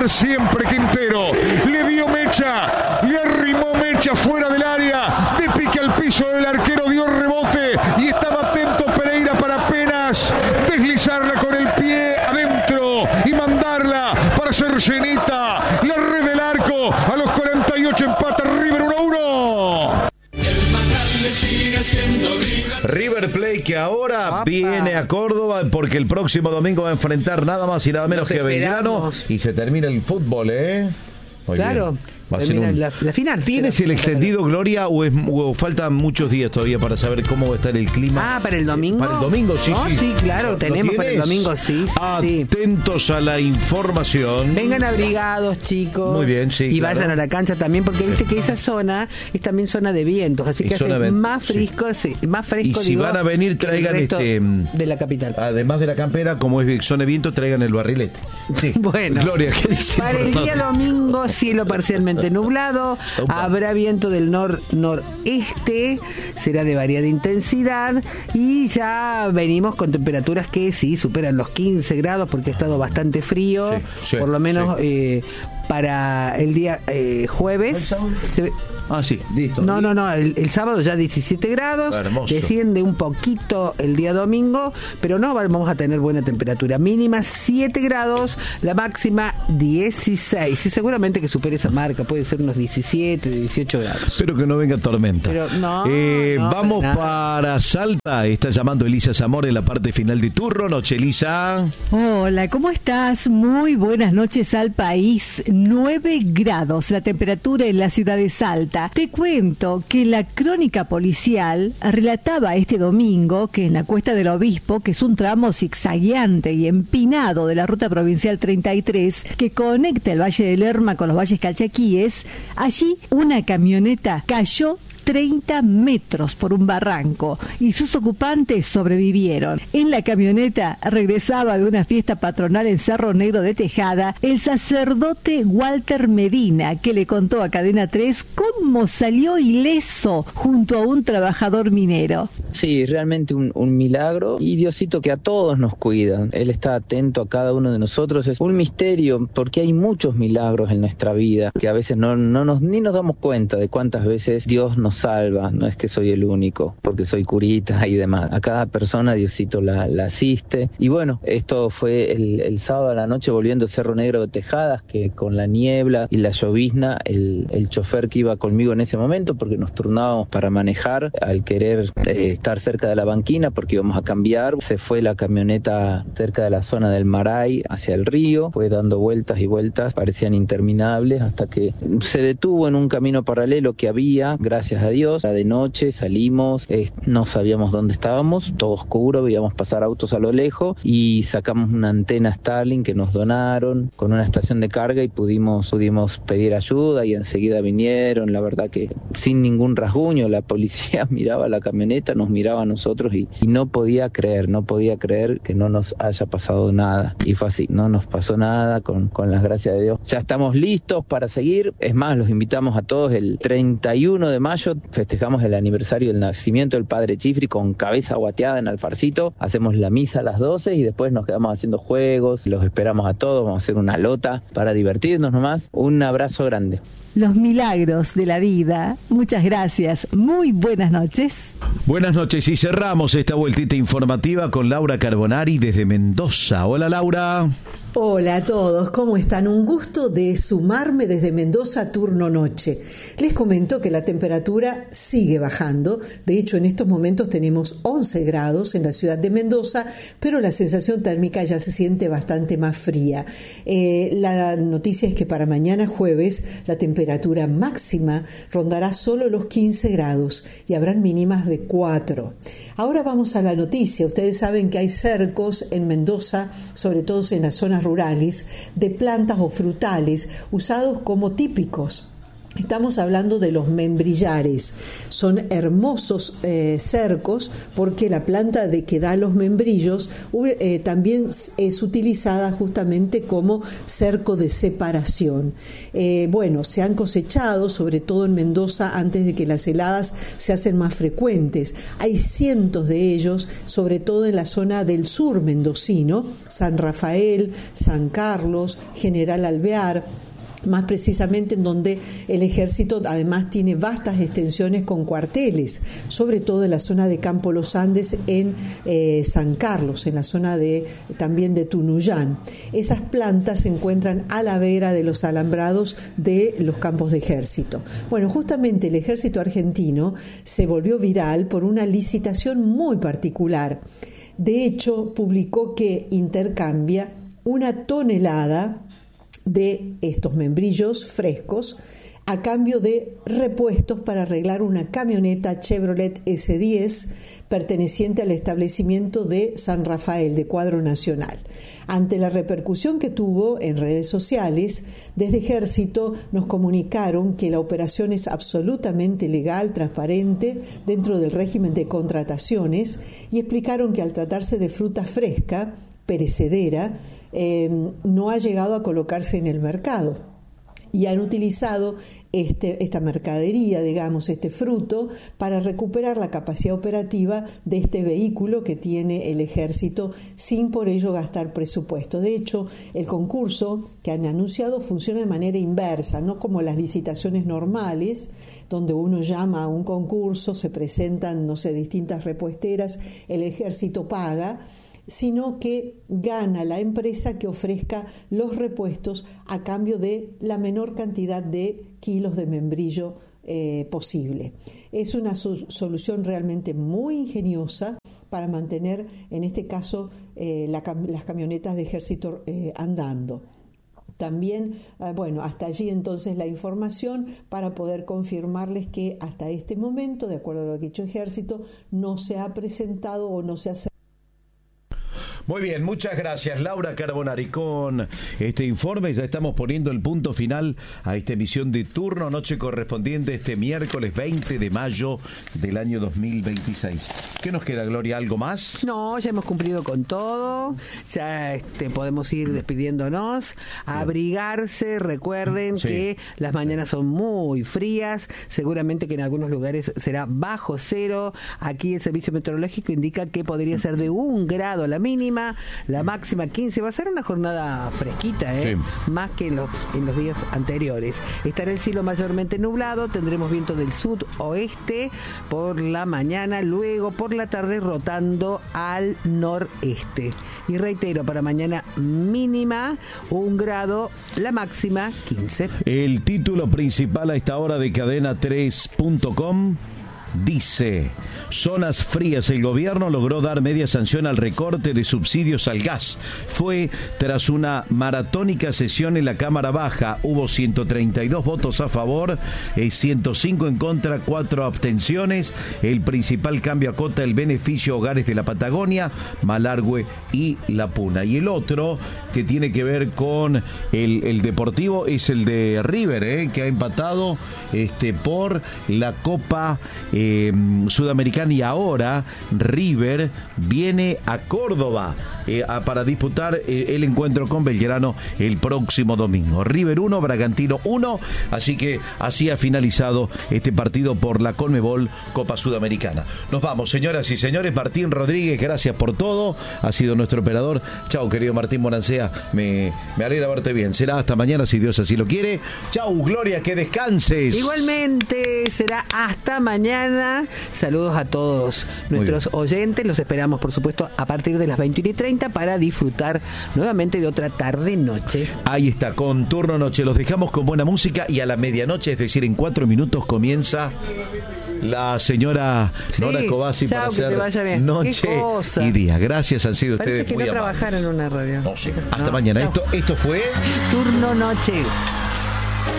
por siempre Quintero. Le dio mecha, le arrimó mecha fuera del área. De pique al piso del arquero, dio rebote y estaba atento Pereira para apenas deslizarla con el pie adentro y mandarla para ser llenita. La red del arco, a los 48 empata River 1-1. River Plate que ahora viene a Córdoba porque el próximo domingo va a enfrentar nada más y nada menos que a Belgrano y se termina el fútbol, Muy claro. Bien. Va a ser la final. ¿Tienes el extendido, Gloria, o faltan muchos días todavía para saber cómo va a estar el clima? ¿para el domingo? Para el domingo, sí, no, sí, claro, tenemos para el domingo, sí. Atentos a la información. Vengan abrigados, chicos. Muy bien, sí. Y vayan a la cancha también, porque viste que esa zona es también zona de vientos, así que hace más fresco, más fresco. Y si van a venir, traigan de la capital. Además de la campera, como es zona de viento, traigan el barrilete. Sí. Bueno. Gloria, ¿qué dice? Para el día domingo, cielo parcialmente nublado, habrá viento del nor-noreste, será de variada intensidad y ya venimos con temperaturas que sí superan los 15 grados porque ha estado bastante frío, por lo menos para el día jueves. Sí, listo. No, el sábado ya 17 grados, desciende un poquito el día domingo, pero no vamos a tener buena temperatura. Mínima 7 grados, la máxima 16. Y seguramente que supere esa marca, puede ser unos 17, 18 grados. Espero que no venga tormenta. Pero vamos para Salta, está llamando Elisa Zamora en la parte final de turno. Noche, Elisa. Hola, ¿cómo estás? Muy buenas noches al país. 9 grados la temperatura en la ciudad de Salta. Te cuento que la crónica policial relataba este domingo que en la Cuesta del Obispo, que es un tramo zigzagueante y empinado de la ruta provincial 33 que conecta el Valle del Lerma con los valles calchaquíes, allí una camioneta cayó 30 metros por un barranco y sus ocupantes sobrevivieron. En la camioneta regresaba de una fiesta patronal en Cerro Negro de Tejada el sacerdote Walter Medina, que le contó a Cadena 3 cómo salió ileso junto a un trabajador minero. Sí, realmente un milagro, y Diosito que a todos nos cuida. Él está atento a cada uno de nosotros. Es un misterio porque hay muchos milagros en nuestra vida que a veces ni nos damos cuenta de cuántas veces Dios nos salva. No es que soy el único, porque soy curita y demás. A cada persona Diosito la asiste. Y bueno, esto fue el sábado a la noche volviendo a Cerro Negro de Tejadas, que con la niebla y la llovizna, el chofer que iba conmigo en ese momento, porque nos turnábamos para manejar, al querer estar cerca de la banquina porque íbamos a cambiar, se fue la camioneta cerca de la zona del Maray hacia el río, fue dando vueltas y vueltas, parecían interminables, hasta que se detuvo en un camino paralelo que había, gracias a Dios. De noche salimos, no sabíamos dónde estábamos, todo oscuro, veíamos pasar autos a lo lejos y sacamos una antena Starlink que nos donaron con una estación de carga y pudimos pedir ayuda y enseguida vinieron. La verdad que sin ningún rasguño, la policía miraba la camioneta, nos miraba a nosotros y no podía creer que no nos haya pasado nada. Y fue así, no nos pasó nada, con las gracias de Dios. Ya estamos listos para seguir. Es más, los invitamos a todos el 31 de mayo, festejamos el aniversario del nacimiento del Padre Chifri con cabeza guateada en Alfarcito. Hacemos la misa a las 12 y después nos quedamos haciendo juegos. Los esperamos a todos, vamos a hacer una lota para divertirnos nomás. Un abrazo grande. Los milagros de la vida. Muchas gracias. Muy buenas noches. Buenas noches y cerramos esta vueltita informativa con Laura Carbonari desde Mendoza. Hola, Laura. Hola a todos, ¿cómo están? Un gusto de sumarme desde Mendoza turno noche. Les comento que la temperatura sigue bajando. De hecho, en estos momentos tenemos 11 grados en la ciudad de Mendoza, pero la sensación térmica ya se siente bastante más fría. La noticia es que para mañana jueves la temperatura máxima rondará solo los 15 grados y habrán mínimas de 4. Ahora vamos a la noticia. Ustedes saben que hay cercos en Mendoza, sobre todo en las zonas rurales, de plantas o frutales usados como típicos. Estamos hablando de los membrillares. Son hermosos cercos porque la planta que da los membrillos también es utilizada justamente como cerco de separación. Se han cosechado, sobre todo en Mendoza, antes de que las heladas se hacen más frecuentes. Hay cientos de ellos, sobre todo en la zona del sur mendocino, San Rafael, San Carlos, General Alvear, más precisamente en donde el ejército además tiene vastas extensiones con cuarteles, sobre todo en la zona de Campo Los Andes en San Carlos, en la zona también de Tunuyán. Esas plantas se encuentran a la vera de los alambrados de los campos de ejército. Bueno, justamente el ejército argentino se volvió viral por una licitación muy particular. De hecho, publicó que intercambia 1 tonelada de estos membrillos frescos a cambio de repuestos para arreglar una camioneta Chevrolet S10 perteneciente al establecimiento de San Rafael, de Cuadro Nacional. Ante la repercusión que tuvo en redes sociales, desde Ejército nos comunicaron que la operación es absolutamente legal, transparente, dentro del régimen de contrataciones, y explicaron que al tratarse de fruta fresca, perecedera, no ha llegado a colocarse en el mercado y han utilizado esta mercadería, digamos, este fruto, para recuperar la capacidad operativa de este vehículo que tiene el ejército sin por ello gastar presupuesto. De hecho, el concurso que han anunciado funciona de manera inversa, no como las licitaciones normales, donde uno llama a un concurso, se presentan, distintas repuesteras, el ejército paga, sino que gana la empresa que ofrezca los repuestos a cambio de la menor cantidad de kilos de membrillo posible. Es una solución realmente muy ingeniosa para mantener, en este caso, las camionetas de ejército andando. También, hasta allí entonces la información para poder confirmarles que hasta este momento, de acuerdo a lo que ha dicho Ejército, no se ha presentado o no se ha... Muy bien, muchas gracias Laura Carbonari. Con este informe ya estamos poniendo el punto final a esta emisión de Turno Noche correspondiente este miércoles 20 de mayo del año 2026. ¿Qué nos queda, Gloria? ¿Algo más? No, ya hemos cumplido con todo. Ya podemos ir despidiéndonos. Abrigarse, recuerden que las mañanas son muy frías. Seguramente que en algunos lugares será bajo cero. Aquí el servicio meteorológico indica que podría ser de 1 grado la mínima, la máxima 15. Va a ser una jornada fresquita, más que en los días anteriores. Estará el cielo mayormente nublado, tendremos viento del sudoeste por la mañana, luego por la tarde rotando al noreste. Y reitero, para mañana mínima 1 grado, la máxima 15. El título principal a esta hora de cadena3.com dice: zonas frías. El gobierno logró dar media sanción al recorte de subsidios al gas. Fue tras una maratónica sesión en la Cámara Baja. Hubo 132 votos a favor, 105 en contra, 4 abstenciones. El principal cambio acota el beneficio a hogares de la Patagonia, Malargüe y La Puna. Y el otro, que tiene que ver con el deportivo, es el de River, que ha empatado por la Copa Sudamericana, y ahora River viene a Córdoba para disputar el encuentro con Belgrano el próximo domingo. River 1, Bragantino 1, así que así ha finalizado este partido por la Conmebol Copa Sudamericana. Nos vamos, señoras y señores. Martín Rodríguez, gracias por todo, ha sido nuestro operador. Chao, querido Martín Morancea, me alegra verte bien. Será hasta mañana, si Dios así lo quiere. Chao, Gloria, que descanses. Igualmente, será hasta mañana. Saludos a todos nuestros oyentes. Los esperamos, por supuesto, a partir de las 21:30 para disfrutar nuevamente de otra tarde-noche. Ahí está, con Turno Noche. Los dejamos con buena música y a la medianoche, es decir, en 4 minutos, comienza la señora Nora Cobasi para hacer Noche y Día. Gracias, han sido Parece ustedes que muy no amables. trabajar en una radio. No sé. Hasta mañana. Esto fue Turno Noche.